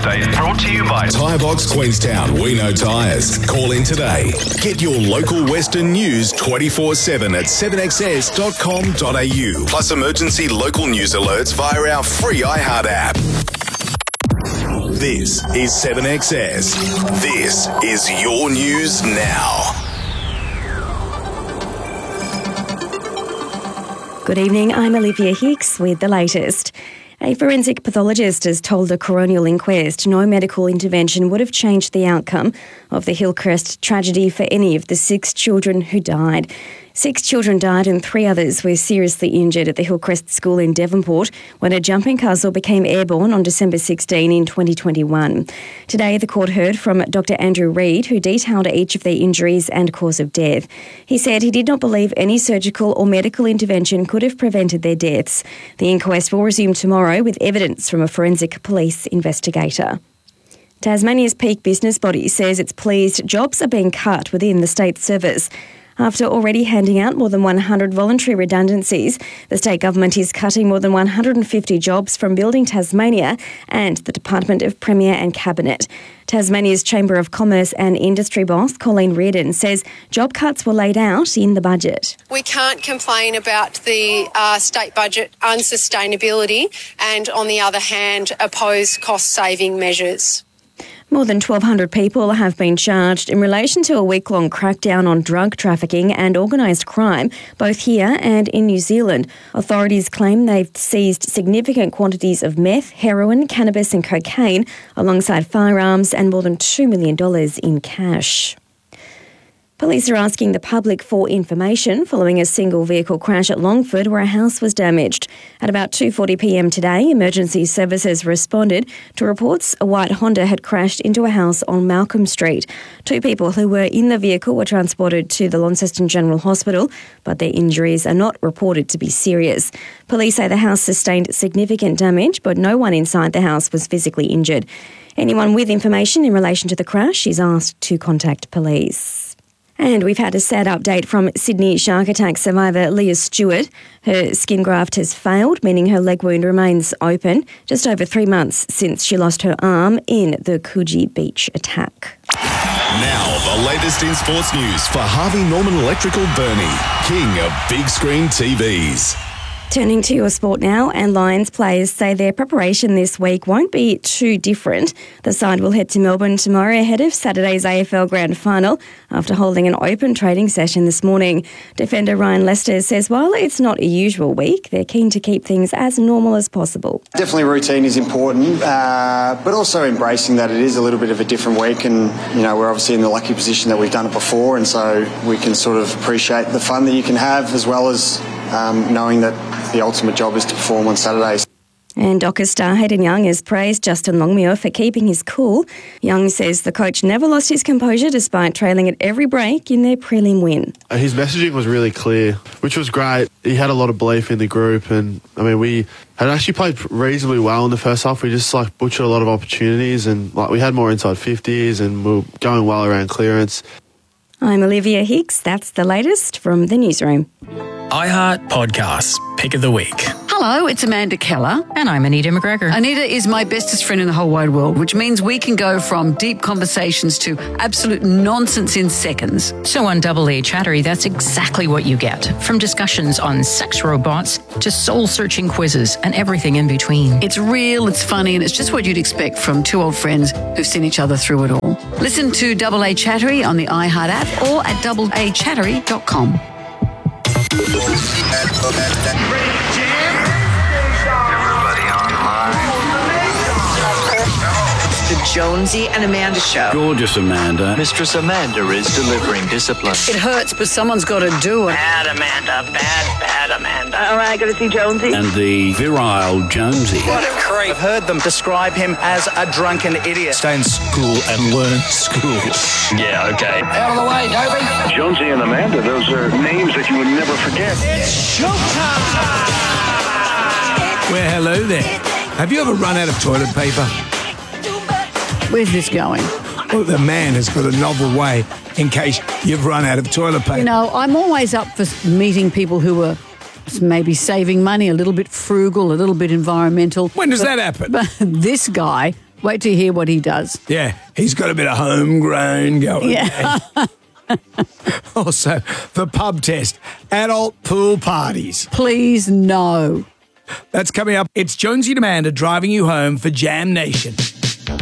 update brought to you by Tyre Box Queenstown. We know tyres. Call in today. Get your local Western news 24/7 at 7XS.com.au. Plus emergency local news alerts via our free iHeart app. This is 7XS. This is your news now. Good evening, I'm Olivia Hicks with the latest. A forensic pathologist has told a coronial inquest no medical intervention would have changed the outcome of the Hillcrest tragedy for any of the 6 children who died. 6 children died and 3 others were seriously injured at the Hillcrest School in Devonport when a jumping castle became airborne on December 16 in 2021. Today, the court heard from Dr. Andrew Reid, who detailed each of their injuries and cause of death. He said he did not believe any surgical or medical intervention could have prevented their deaths. The inquest will resume tomorrow with evidence from a forensic police investigator. Tasmania's peak business body says it's pleased jobs are being cut within the state service. After already handing out more than 100 voluntary redundancies, the state government is cutting more than 150 jobs from Building Tasmania and the Department of Premier and Cabinet. Tasmania's Chamber of Commerce and Industry boss, Colleen Reardon, says job cuts were laid out in the budget. We can't complain about the state budget unsustainability and, on the other hand, oppose cost-saving measures. More than 1,200 people have been charged in relation to a week-long crackdown on drug trafficking and organised crime, both here and in New Zealand. Authorities claim they've seized significant quantities of meth, heroin, cannabis and cocaine, alongside firearms and more than $2 million in cash. Police are asking the public for information following a single vehicle crash at Longford where a house was damaged. At about 2:40pm today, emergency services responded to reports a white Honda had crashed into a house on Malcolm Street. 2 people who were in the vehicle were transported to the Launceston General Hospital, but their injuries are not reported to be serious. Police say the house sustained significant damage, but no one inside the house was physically injured. Anyone with information in relation to the crash is asked to contact police. And we've had a sad update from Sydney shark attack survivor Leah Stewart. Her skin graft has failed, meaning her leg wound remains open, just over 3 months since she lost her arm in the Coogee Beach attack. Now, the latest in sports news for Harvey Norman Electrical Burnie, king of big screen TVs. Turning to your sport now, and Lions players say their preparation this week won't be too different. The side will head to Melbourne tomorrow ahead of Saturday's AFL Grand Final after holding an open training session this morning. Defender Ryan Lester says while it's not a usual week, they're keen to keep things as normal as possible. Definitely routine is important, but also embracing that it is a little bit of a different week, and we're obviously in the lucky position that we've done it before, and so we can sort of appreciate the fun that you can have as well as knowing that the ultimate job is to perform on Saturdays. And Dockers star Hayden Young has praised Justin Longmuir for keeping his cool. Young says the coach never lost his composure despite trailing at every break in their prelim win. His messaging was really clear, which was great. He had a lot of belief in the group, and we had actually played reasonably well in the first half. We just butchered a lot of opportunities, and we had more inside 50s, and we were going well around clearance. I'm Olivia Hicks. That's the latest from the newsroom. iHeart Podcasts, Pick of the Week. Hello, it's Amanda Keller. And I'm Anita McGregor. Anita is my bestest friend in the whole wide world, which means we can go from deep conversations to absolute nonsense in seconds. So on Double A Chattery, that's exactly what you get. From discussions on sex robots to soul-searching quizzes and everything in between. It's real, it's funny, and it's just what you'd expect from 2 old friends who've seen each other through it all. Listen to Double A Chattery on the iHeart app or at doubleachattery.com. The Jonesy and Amanda Show. Gorgeous Amanda. Mistress Amanda is delivering discipline. It hurts, but someone's got to do it. Bad Amanda. Bad Amanda. All right, got to see Jonesy. And the virile Jonesy. What a creep. I've heard them describe him as a drunken idiot. Stay in school and learn school. Yeah, okay. Out of the way, Dobie. Jonesy and Amanda, those are names that you would never forget. It's showtime! Well, hello there. Have you ever run out of toilet paper? Where's this going? Well, the man has got a novel way in case you've run out of toilet paper. I'm always up for meeting people who are maybe saving money, a little bit frugal, a little bit environmental. When does that happen? But this guy Wait to hear what he does. Yeah, he's got a bit of homegrown going. Yeah. Also, the pub test, adult pool parties. Please no. That's coming up. It's Jonesy and Amanda driving you home for Jam Nation.